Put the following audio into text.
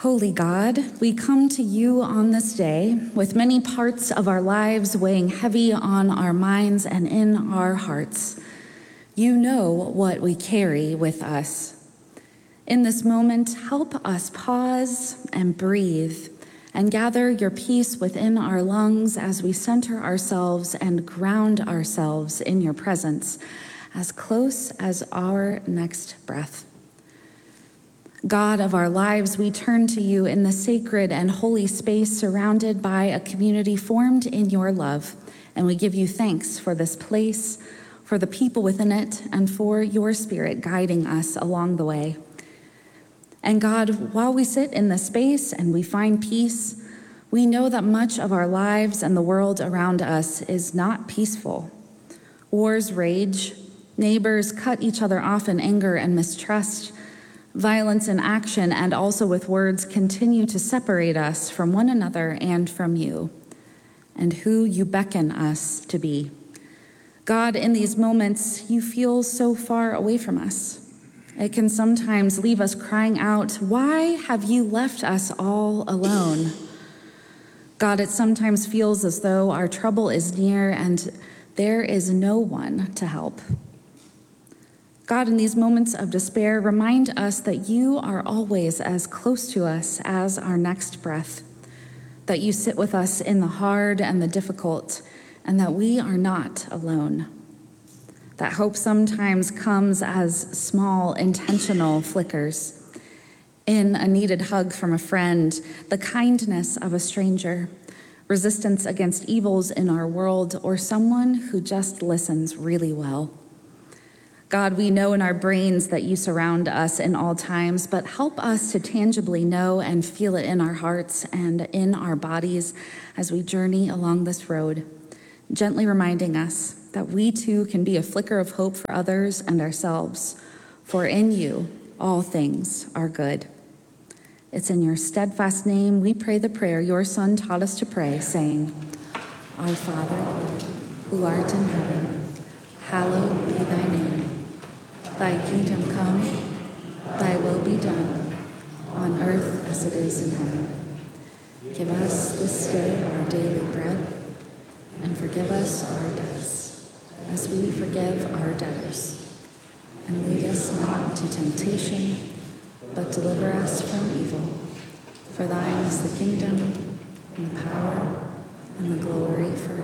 Holy God, we come to you on this day with many parts of our lives weighing heavy on our minds and in our hearts. You know what we carry with us. In this moment, help us pause and breathe and gather your peace within our lungs as we center ourselves and ground ourselves in your presence, as close as our next breath. God of our lives, we turn to you in the sacred and holy space surrounded by a community formed in your love, and we give you thanks for this place, for the people within it, and for your Spirit guiding us along the way. And God, while we sit in this space and we find peace, we know that much of our lives and the world around us is not peaceful. Wars rage, neighbors cut each other off in anger and mistrust. Violence in action and also with words continue to separate us from one another and from you, and who you beckon us to be. God, in these moments, you feel so far away from us. It can sometimes leave us crying out, "Why have you left us all alone?" God, it sometimes feels as though our trouble is near and there is no one to help. God, in these moments of despair, remind us that you are always as close to us as our next breath, that you sit with us in the hard and the difficult, and that we are not alone. That hope sometimes comes as small, intentional flickers, in a needed hug from a friend, the kindness of a stranger, resistance against evils in our world, or someone who just listens really well. God, we know in our brains that you surround us in all times, but help us to tangibly know and feel it in our hearts and in our bodies as we journey along this road, gently reminding us that we too can be a flicker of hope for others and ourselves, for in you all things are good. It's in your steadfast name we pray the prayer your Son taught us to pray, saying, Our Father, who art in heaven, hallowed be thy name. Thy kingdom come, thy will be done, on earth as it is in heaven. Give us this day our daily bread, and forgive us our debts, as we forgive our debtors. And lead us not into temptation, but deliver us from evil. For thine is the kingdom, and the power, and the glory forever.